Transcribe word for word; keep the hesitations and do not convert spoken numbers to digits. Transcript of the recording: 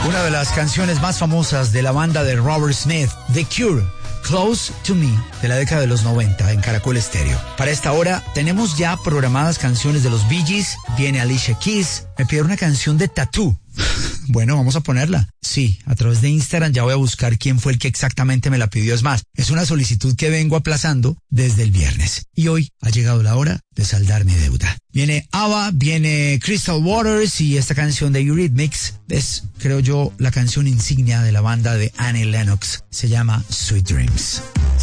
Una de las canciones más famosas de la banda de Robert Smith, The Cure, Close to Me, de la década de los noventa en Caracol Estéreo. Para esta hora tenemos ya programadas canciones de los Bee Gees, viene Alicia Keys, me pide una canción de Tattoo. Bueno, vamos a ponerla. Sí, a través de Instagram ya voy a buscar quién fue el que exactamente me la pidió. Es más, es una solicitud que vengo aplazando desde el viernes. Y hoy ha llegado la hora de saldar mi deuda. Viene ABBA, viene Crystal Waters y esta canción de Eurythmics es, creo yo, la canción insignia de la banda de Annie Lennox. Se llama Sweet Dreams.